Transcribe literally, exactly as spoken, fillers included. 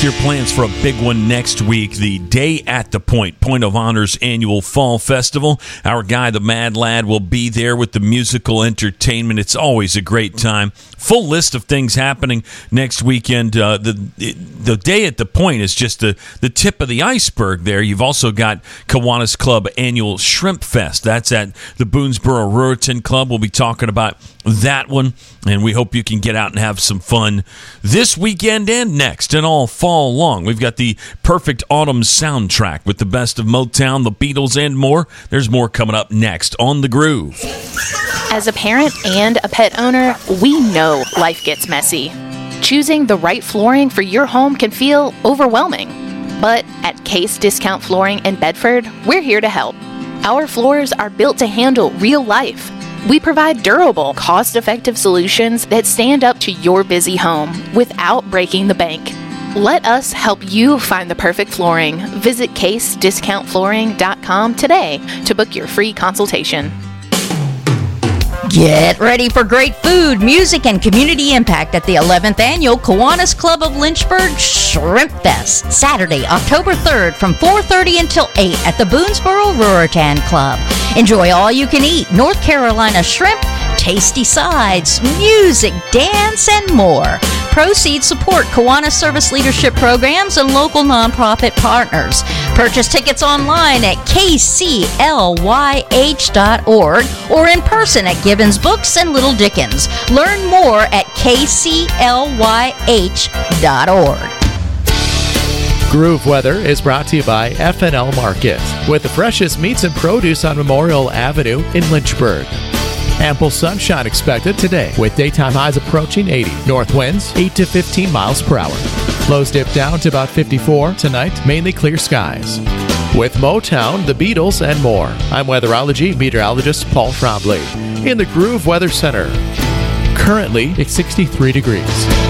with your plans for a big one next week, the Day at the Point, Point of Honor's annual fall festival. Our guy, the Mad Lad, will be there with the musical entertainment. It's always a great time. Full list of things happening next weekend. Uh, the the Day at the Point is just the, the tip of the iceberg there. You've also got Kiwanis Club annual Shrimp Fest. That's at the Boonesboro Ruritan Club. We'll be talking about that one, and we hope you can get out and have some fun this weekend and next and all fall long. We've got the perfect autumn soundtrack with the best of Motown, the Beatles, and more. There's more coming up next on The Groove. As a parent and a pet owner, we know life gets messy. Choosing the right flooring for your home can feel overwhelming. But at Case Discount Flooring in Bedford, we're here to help. Our floors are built to handle real life. We provide durable, cost-effective solutions that stand up to your busy home without breaking the bank. Let us help you find the perfect flooring. Visit case discount flooring dot com today to book your free consultation. Get ready for great food, music, and community impact at the eleventh Annual Kiwanis Club of Lynchburg Shrimp Fest, Saturday, October third from four thirty until eight at the Boonesboro Ruritan Club. Enjoy all you can eat North Carolina shrimp, tasty sides, music, dance, and more. Proceeds support Kiwanis Service Leadership Programs and local nonprofit partners. Purchase tickets online at k c l y h dot org or in person at Gibbons Books and Little Dickens. Learn more at k c l y h dot org. Groove Weather is brought to you by F and L Market, with the freshest meats and produce on Memorial Avenue in Lynchburg. Ample sunshine expected today, with daytime highs approaching eighty. North winds eight to fifteen miles per hour. Lows dip down to about fifty-four. Tonight, mainly clear skies. With Motown, the Beatles, and more, I'm weatherology meteorologist Paul Trombley in the Groove Weather Center. Currently, it's sixty-three degrees.